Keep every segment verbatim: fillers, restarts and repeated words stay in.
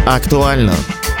Актуально.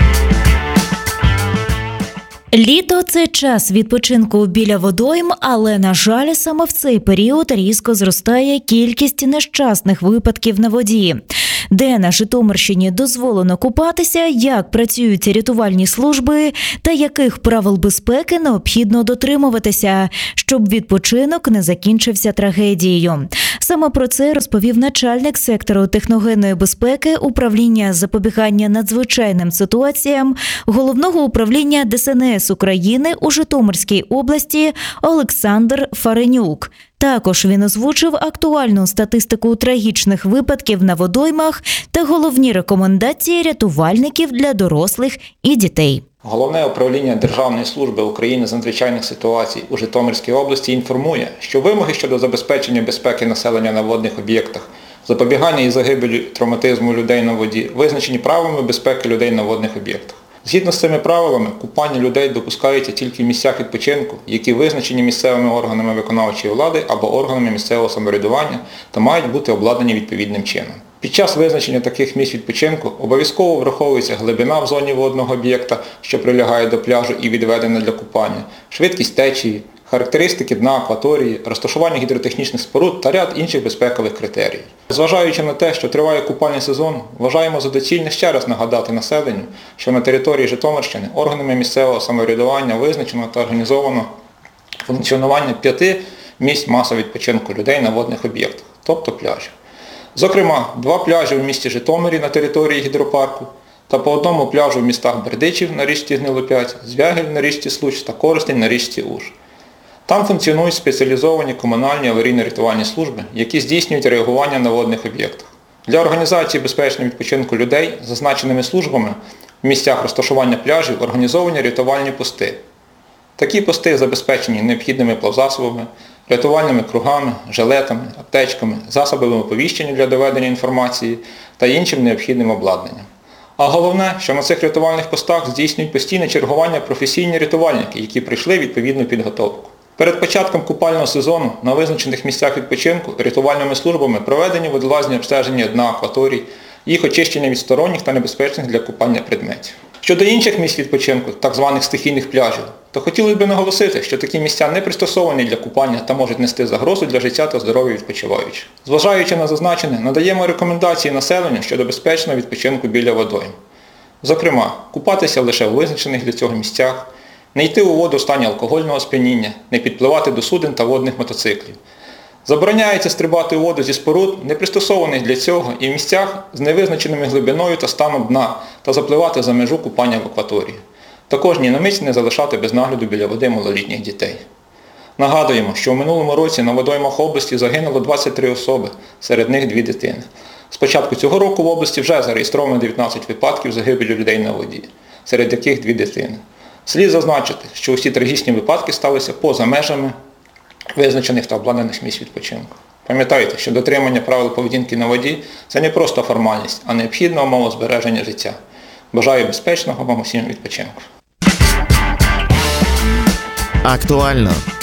Літо – це час відпочинку біля водойм, але, на жаль, саме в цей період різко зростає кількість нещасних випадків на воді. Де на Житомирщині дозволено купатися, як працюють рятувальні служби та яких правил безпеки необхідно дотримуватися, щоб відпочинок не закінчився трагедією. Саме про це розповів начальник сектору техногенної безпеки управління запобігання надзвичайним ситуаціям Головного управління Де Ес Ен Ес України у Житомирській області Олександр Фаренюк. Також він озвучив актуальну статистику трагічних випадків на водоймах та головні рекомендації рятувальників для дорослих і дітей. Головне управління Державної служби України з надзвичайних ситуацій у Житомирській області інформує, що вимоги щодо забезпечення безпеки населення на водних об'єктах, запобігання і загибелі травматизму людей на воді визначені правилами безпеки людей на водних об'єктах. Згідно з цими правилами, купання людей допускається тільки в місцях відпочинку, які визначені місцевими органами виконавчої влади або органами місцевого самоврядування та мають бути обладнані відповідним чином. Під час визначення таких місць відпочинку обов'язково враховується глибина в зоні водного об'єкта, що прилягає до пляжу і відведена для купання, швидкість течії, характеристики дна акваторії, розташування гідротехнічних споруд та ряд інших безпекових критерій. Зважаючи на те, що триває купальний сезон, вважаємо за доцільне ще раз нагадати населенню, що на території Житомирщини органами місцевого самоврядування визначено та організовано функціонування п'яти місць масового відпочинку людей на водних об'єктах, тобто пляжів. Зокрема, два пляжі в місті Житомирі на території гідропарку та по одному пляжу в містах Бердичів на річці Гнилопять, Звягель на річці Случ та Коростень на річці Уж. Там функціонують спеціалізовані комунальні аварійно-рятувальні служби, які здійснюють реагування на водних об'єктах. Для організації безпечного відпочинку людей зазначеними службами в місцях розташування пляжів організовані рятувальні пости. Такі пости забезпечені необхідними плавзасобами, рятувальними кругами, жилетами, аптечками, засобами оповіщення для доведення інформації та іншим необхідним обладнанням. А головне, що на цих рятувальних постах здійснюють постійне чергування професійні рятувальники, які пройшли відповідну підготовку. Перед початком купального сезону на визначених місцях відпочинку рятувальними службами проведені водолазні обстеження дна акваторій, їх очищення від сторонніх та небезпечних для купання предметів. Щодо інших місць відпочинку, так званих стихійних пляжів, то хотілося б наголосити, що такі місця не пристосовані для купання та можуть нести загрозу для життя та здоров'я відпочиваючих. Зважаючи на зазначене, надаємо рекомендації населенню щодо безпечного відпочинку біля водойм. Зокрема, купатися лише в визначених для цього місцях, не йти у воду в стані алкогольного сп'яніння, не підпливати до суден та водних мотоциклів. Забороняється стрибати у воду зі споруд, не пристосованих для цього, і в місцях з невизначеними глибиною та станом дна, та запливати за межу купання в акваторії. Також ні на мить не залишати без нагляду біля води малолітніх дітей. Нагадуємо, що в минулому році на водоймах області загинуло двадцять три особи, серед них дві дитини. З початку цього року в області вже зареєстровано дев'ятнадцять випадків загибелі людей на воді, серед яких дві дитини. Слід зазначити, що усі трагічні випадки сталися поза межами визначених та обладнаних місць відпочинку. Пам'ятайте, що дотримання правил поведінки на воді – це не просто формальність, а необхідна умова збереження життя. Бажаю безпечного вам усім відпочинку. Актуально.